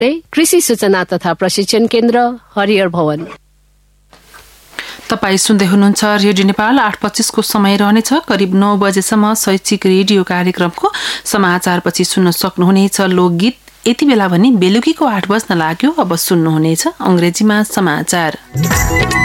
कृषि सूचना तथा प्रशिक्षण केन्द्र हरिहर भवन। तपाईँ सुन्दै हुनुहुन्छ रेडियो नेपाल 8:25 को समय रहनेछ। करिब 9 बजेसम्म शैक्षिक रेडियो कार्यक्रमको समाचारपछि सुन्न सक्नुहुनेछ लोकगीत। यति बेला भने बेलुकीको 8 बज्न लाग्यो। अब सुन्नुहुनेछ अंग्रेजीमा समाचार।